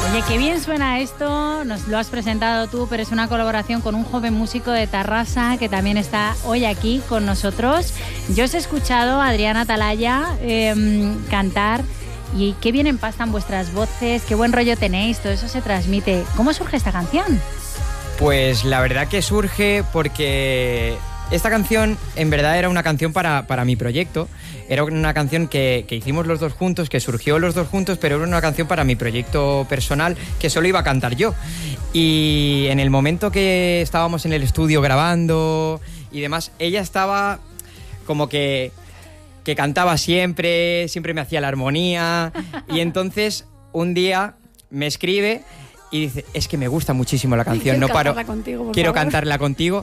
Oye, qué bien suena esto, nos lo has presentado tú, pero es una colaboración con un joven músico de Tarrasa que también está hoy aquí con nosotros. Yo os he escuchado a Adrián Atalaya cantar y qué bien empastan vuestras voces, qué buen rollo tenéis, todo eso se transmite. ¿Cómo surge esta canción? Pues la verdad que surge porque esta canción en verdad era una canción para mi proyecto. Era una canción que hicimos los dos juntos, que surgió los dos juntos, pero era una canción para mi proyecto personal que solo iba a cantar yo. Y en el momento que estábamos en el estudio grabando y demás, ella estaba como que cantaba siempre me hacía la armonía. Y entonces un día me escribe y dice, es que me gusta muchísimo la canción, no paro, quiero cantarla contigo.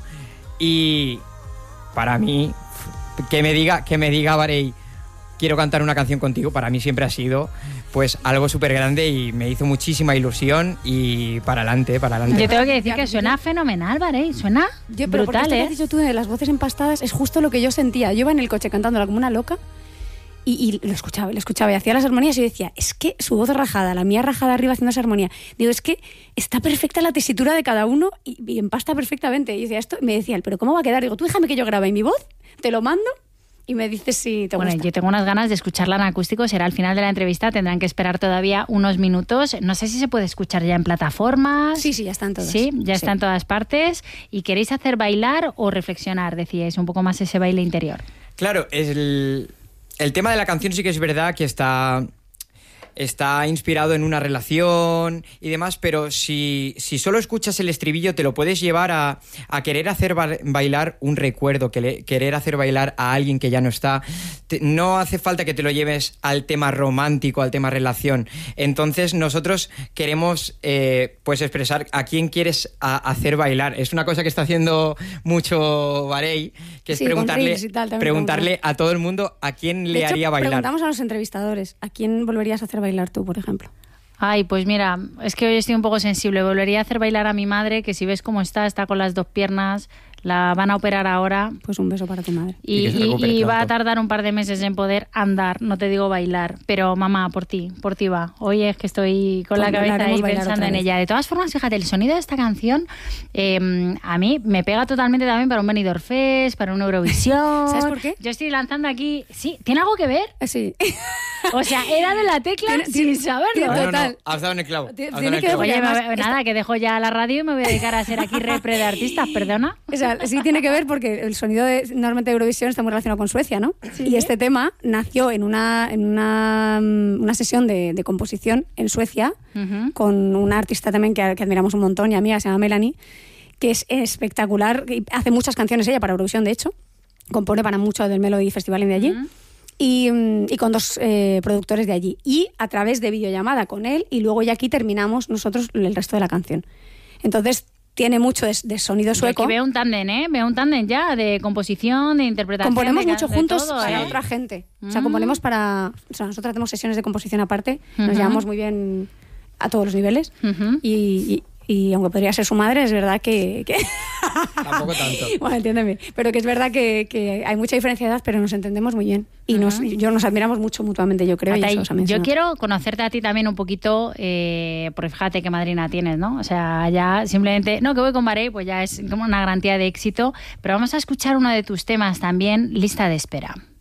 Y para mí, que me diga Varey, quiero cantar una canción contigo, para mí siempre ha sido pues algo súper grande y me hizo muchísima ilusión y para adelante. Yo tengo que decir que suena fenomenal, Varey, suena pero brutal, esto que has dicho tú de las voces empastadas es justo lo que yo sentía. Yo iba en el coche cantándola como una loca y lo escuchaba y hacía las armonías y yo decía, es que su voz rajada, la mía rajada arriba haciendo esa armonía, digo, es que está perfecta la tesitura de cada uno y empasta perfectamente. Y decía esto, me decía él, pero ¿cómo va a quedar? Digo, tú déjame que yo grabe mi voz, te lo mando y me dices si te gusta. Bueno, yo tengo unas ganas de escucharla en acústico, será al final de la entrevista, tendrán que esperar todavía unos minutos. No sé si se puede escuchar ya en plataformas. Sí, ya están todas. Sí, ya está en todas partes. ¿Y queréis hacer bailar o reflexionar? Decíais, un poco más ese baile interior. Claro, el tema de la canción sí que es verdad que está inspirado en una relación y demás, pero si solo escuchas el estribillo te lo puedes llevar a querer hacer bailar un recuerdo, querer hacer bailar a alguien que ya no está. No hace falta que te lo lleves al tema romántico, al tema relación. Entonces nosotros queremos pues expresar a quién quieres hacer bailar. Es una cosa que está haciendo mucho Varey, que es preguntarle a todo el mundo a quién le haría bailar. Preguntamos a los entrevistadores, ¿a quién volverías a hacer bailar tú, por ejemplo? Ay, pues mira, es que hoy estoy un poco sensible. Volvería a hacer bailar a mi madre, que si ves cómo está con las dos piernas, la van a operar ahora. Pues un beso para tu madre. Y va a tardar un par de meses en poder andar, no te digo bailar. Pero mamá, por ti va. Hoy es que estoy con la cabeza ahí pensando en ella. De todas formas, fíjate, el sonido de esta canción a mí me pega totalmente también para un Benidorm Fest, para un Eurovisión. ¿Sabes por qué? Yo estoy lanzando aquí... Sí, ¿tiene algo que ver? Sí. O sea, era de la tecla sin saberlo. No, has dado en el clavo. Oye, nada, que dejo ya la radio y me voy a dedicar a ser aquí repre de artistas, perdona. O sea, sí tiene que ver porque el sonido normalmente de Eurovisión está muy relacionado con Suecia, ¿no? Sí. Y este tema nació en una sesión de composición en Suecia con una artista también que admiramos un montón y amiga, se llama Melanie, que es espectacular, hace muchas canciones ella para Eurovisión, de hecho, compone para mucho del Melody Festival de allí. Y con dos productores de allí. Y a través de videollamada con él, y luego ya aquí terminamos nosotros el resto de la canción. Entonces tiene mucho de sonido sueco. Aquí veo un tándem, veo un tándem ya de composición, de interpretación. Componemos mucho juntos todo, para otra gente. O sea, componemos para... O sea, nosotros hacemos sesiones de composición aparte, nos llevamos muy bien a todos los niveles y aunque podría ser su madre, es verdad que... Tampoco tanto. Bueno, entiéndeme. Pero que es verdad que hay mucha diferencia de edad, pero nos entendemos muy bien. Y nos admiramos mucho mutuamente, yo creo. Yo quiero conocerte a ti también un poquito, porque fíjate qué madrina tienes, ¿no? O sea, ya simplemente... No, que voy con Varey, pues ya es como una garantía de éxito. Pero vamos a escuchar uno de tus temas también, Lista de espera.